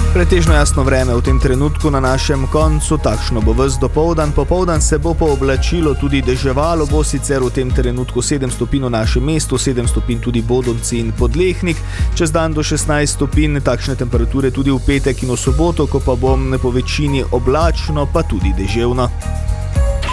Pretežno jasno vreme v tem trenutku na našem koncu, takšno bo ves dopoldan. Popoldan se bo pooblačilo, tudi deževalo bo, sicer v tem trenutku 7 stopinj v našem mestu, 7 stopinj tudi Bodonci in Podlehnik, čez dan do 16 stopinj, takšne temperature tudi v petek in v soboto, ko pa bo po večini oblačno, pa tudi deževno.